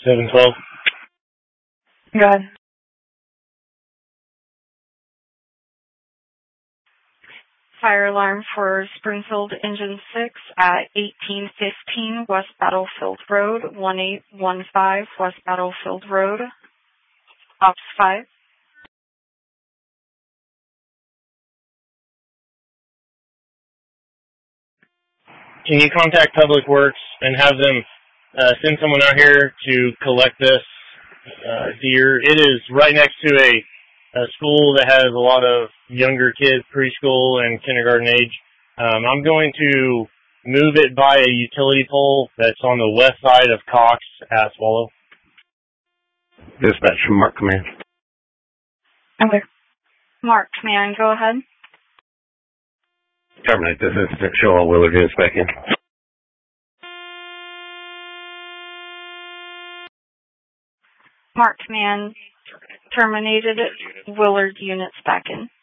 712. Go ahead. Fire alarm for Springfield Engine 6 at 1815 West Battlefield Road, 1815 West Battlefield Road, Ops 5. Can you contact Public Works and have them send someone out here to collect this deer? It is right next to a school that has a lot of younger kids, preschool and kindergarten age. I'm going to move it by a utility pole that's on the west side of Cox at Swallow. Dispatch from Mark Command. Okay. Mark Command, go ahead. Terminate this incident. Show all Willard units back in. Mark Command terminated it. Willard units back in.